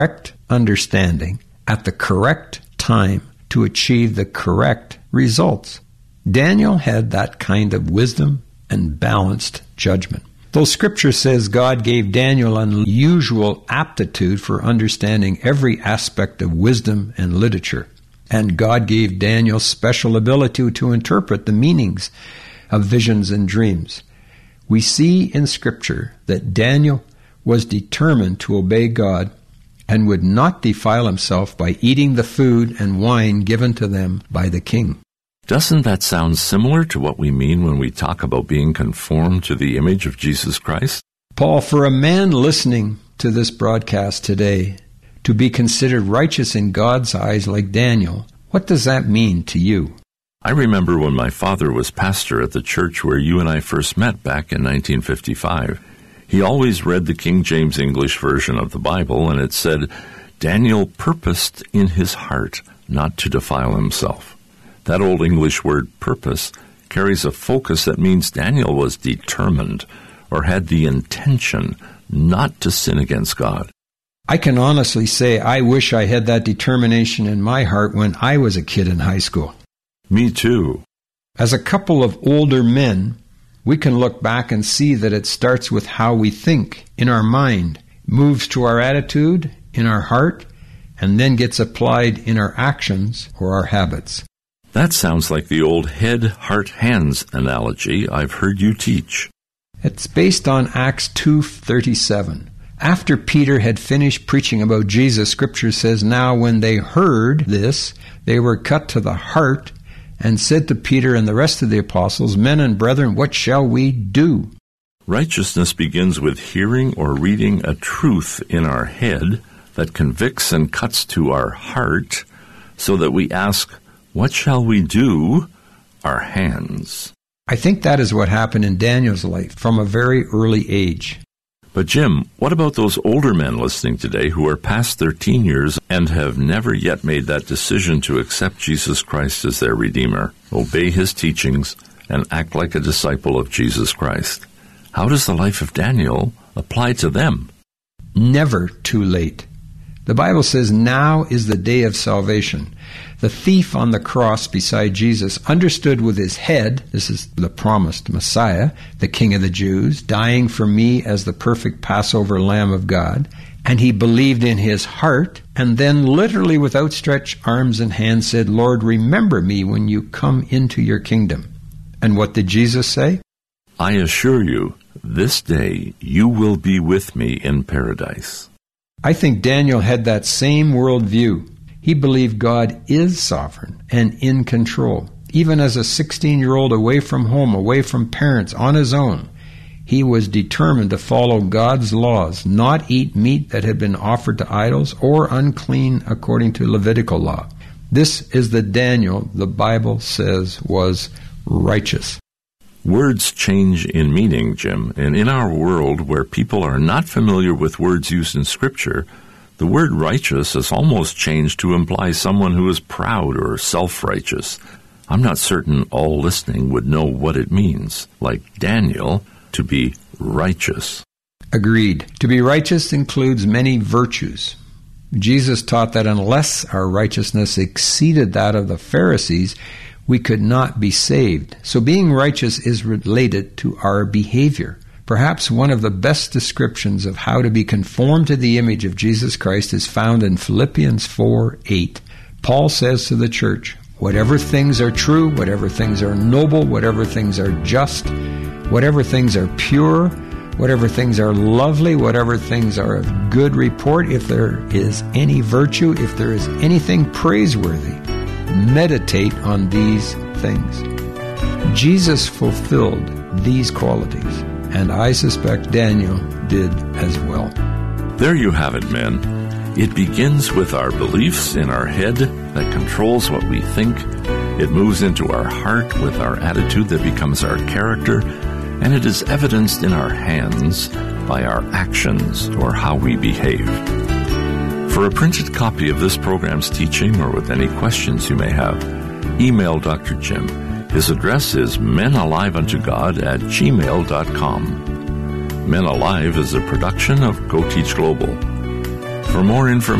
correct understanding at the correct time to achieve the correct results. Daniel had that kind of wisdom and balanced judgment. Though Scripture says God gave Daniel unusual aptitude for understanding every aspect of wisdom and literature, and God gave Daniel special ability to interpret the meanings of visions and dreams, we see in Scripture that Daniel was determined to obey God and would not defile himself by eating the food and wine given to them by the king. Doesn't that sound similar to what we mean when we talk about being conformed to the image of Jesus Christ? Paul, for a man listening to this broadcast today to be considered righteous in God's eyes like Daniel, what does that mean to you? I remember when my father was pastor at the church where you and I first met back in 1955. He always read the King James English version of the Bible, and it said, Daniel purposed in his heart not to defile himself. That old English word purpose carries a focus that means Daniel was determined or had the intention not to sin against God. I can honestly say I wish I had that determination in my heart when I was a kid in high school. Me too. As a couple of older men, we can look back and see that it starts with how we think in our mind, moves to our attitude in our heart, and then gets applied in our actions or our habits. That sounds like the old head, heart, hands analogy I've heard you teach. It's based on Acts 2:37. After Peter had finished preaching about Jesus, Scripture says, Now when they heard this, they were cut to the heart and said to Peter and the rest of the apostles, Men and brethren, what shall we do? Righteousness begins with hearing or reading a truth in our head that convicts and cuts to our heart so that we ask, What shall we do? Our hands. I think that is what happened in Daniel's life from a very early age. But Jim, what about those older men listening today who are past their teen years and have never yet made that decision to accept Jesus Christ as their Redeemer, obey His teachings, and act like a disciple of Jesus Christ? How does the life of Daniel apply to them? Never too late. The Bible says now is the day of salvation. The thief on the cross beside Jesus understood with his head, this is the promised Messiah, the King of the Jews, dying for me as the perfect Passover Lamb of God, and he believed in his heart, and then literally with outstretched arms and hands said, Lord, remember me when you come into your kingdom. And what did Jesus say? I assure you, this day you will be with me in paradise. I think Daniel had that same worldview. He believed God is sovereign and in control. Even as a 16-year-old away from home, away from parents, on his own, he was determined to follow God's laws, not eat meat that had been offered to idols or unclean according to Levitical law. This is the Daniel the Bible says was righteous. Words change in meaning, Jim, and in our world where people are not familiar with words used in Scripture, the word righteous has almost changed to imply someone who is proud or self-righteous. I'm not certain all listening would know what it means, like Daniel, to be righteous. Agreed. To be righteous includes many virtues. Jesus taught that unless our righteousness exceeded that of the Pharisees, we could not be saved. So being righteous is related to our behavior. Perhaps one of the best descriptions of how to be conformed to the image of Jesus Christ is found in Philippians 4:8. Paul says to the church, whatever things are true, whatever things are noble, whatever things are just, whatever things are pure, whatever things are lovely, whatever things are of good report, if there is any virtue, if there is anything praiseworthy, meditate on these things. Jesus fulfilled these qualities, and I suspect Daniel did as well. There you have it, men. It begins with our beliefs in our head that controls what we think. It moves into our heart with our attitude that becomes our character, and it is evidenced in our hands by our actions or how we behave. For a printed copy of this program's teaching or with any questions you may have, email Dr. Jim. His address is menaliveuntogod@gmail.com. Men Alive is a production of Go Teach Global. For more information,